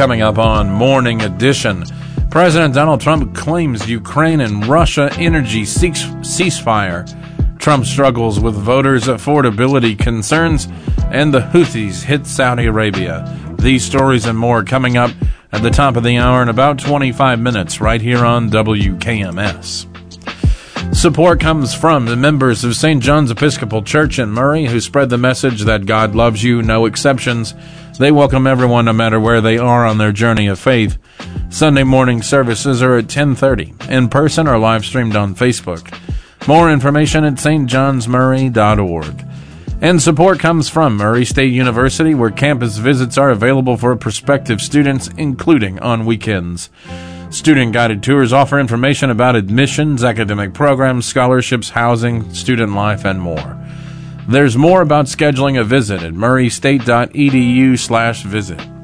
Coming up on Morning Edition, President Donald Trump claims Ukraine and Russia energy ceasefire. Trump struggles with voters' affordability concerns, and the Houthis hit Saudi Arabia. These stories and more coming up at the top of the hour in about 25 minutes right here on WKMS. Support comes from the members of St. John's Episcopal Church in Murray, who spread the message that God loves you, no exceptions. They welcome everyone no matter where they are on their journey of faith. Sunday morning services are at 10:30, in person or live streamed on Facebook. More information at stjohnsmurray.org. And support comes from Murray State University, where campus visits are available for prospective students, including on weekends. Student-guided tours offer information about admissions, academic programs, scholarships, housing, student life, and more. There's more about scheduling a visit at murraystate.edu/visit.